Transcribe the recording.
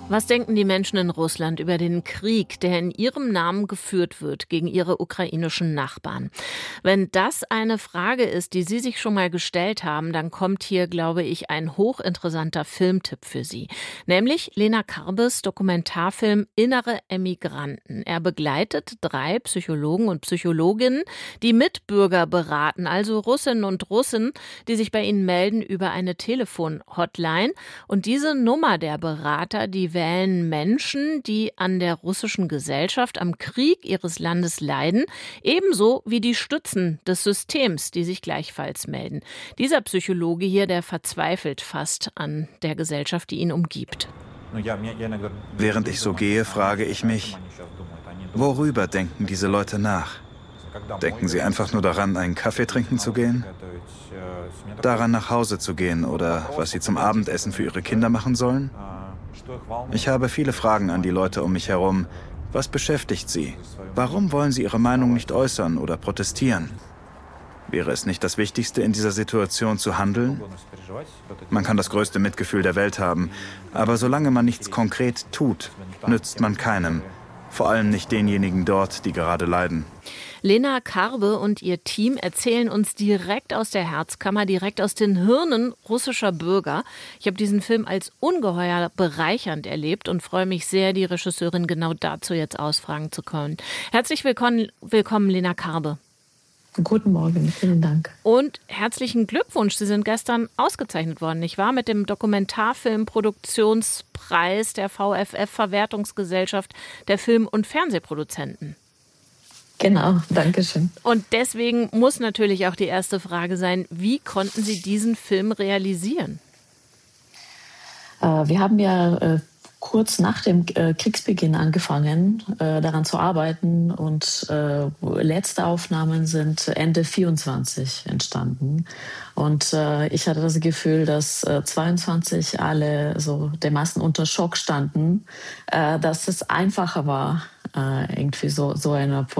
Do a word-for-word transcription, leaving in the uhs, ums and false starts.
Was denken die Menschen in Russland über den Krieg, der in ihrem Namen geführt wird gegen ihre ukrainischen Nachbarn? Wenn das eine Frage ist, die Sie sich schon mal gestellt haben, dann kommt hier, glaube ich, ein hochinteressanter Filmtipp für Sie. Nämlich Lena Karbes Dokumentarfilm Innere Emigranten. Er begleitet drei Psychologen und Psychologinnen, die Mitbürger beraten, also Russinnen und Russen, die sich bei ihnen melden über eine Telefon-Hotline. Und diese Nummer der Berater, die wählen Menschen, die an der russischen Gesellschaft, am Krieg ihres Landes leiden, ebenso wie die Stützen des Systems, die sich gleichfalls melden. Dieser Psychologe hier, der verzweifelt fast an der Gesellschaft, die ihn umgibt. Während ich so gehe, frage ich mich, worüber denken diese Leute nach? Denken sie einfach nur daran, einen Kaffee trinken zu gehen? Daran, nach Hause zu gehen oder was sie zum Abendessen für ihre Kinder machen sollen? Ich habe viele Fragen an die Leute um mich herum. Was beschäftigt sie? Warum wollen sie ihre Meinung nicht äußern oder protestieren? Wäre es nicht das Wichtigste in dieser Situation zu handeln? Man kann das größte Mitgefühl der Welt haben, aber solange man nichts konkret tut, nützt man keinem. Vor allem nicht denjenigen dort, die gerade leiden. Lena Karbe und ihr Team erzählen uns direkt aus der Herzkammer, direkt aus den Hirnen russischer Bürger. Ich habe diesen Film als ungeheuer bereichernd erlebt und freue mich sehr, die Regisseurin genau dazu jetzt ausfragen zu können. Herzlich willkommen, willkommen Lena Karbe. Guten Morgen, vielen Dank. Und herzlichen Glückwunsch, Sie sind gestern ausgezeichnet worden, nicht wahr? Mit dem Dokumentarfilmproduktionspreis der V F F-Verwertungsgesellschaft der Film- und Fernsehproduzenten. Genau, danke schön. Und deswegen muss natürlich auch die erste Frage sein, wie konnten Sie diesen Film realisieren? Äh, wir haben ja äh, kurz nach dem äh, Kriegsbeginn angefangen, äh, daran zu arbeiten und äh, letzte Aufnahmen sind Ende vierundzwanzig entstanden. Und äh, ich hatte das Gefühl, dass äh, zweiundzwanzig alle so dermaßen unter Schock standen, äh, dass es einfacher war, äh, irgendwie so, so eine